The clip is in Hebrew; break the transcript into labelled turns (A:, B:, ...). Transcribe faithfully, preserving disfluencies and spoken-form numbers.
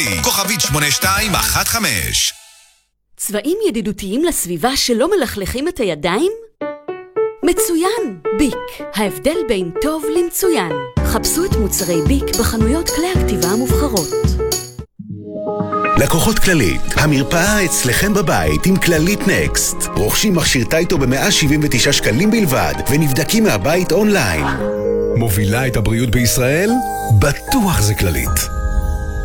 A: כוכבית שמונה שתיים אחת חמש.
B: צבעים ידידותיים לסביבה שלא מלכלכים את הידיים? מצוין! ביק. ההבדל בין טוב למצוין. חפשו את מוצרי ביק בחנויות כלי הכתיבה המובחרות.
C: לקוחות כללית, המרפאה אצלכם בבית עם כללית נקסט. רוכשים מכשיר טייטו ב-מאה שבעים ותשעה שקלים בלבד ונבדקים מהבית אונליין.
D: מובילה את הבריאות בישראל? בטוח זה כללית.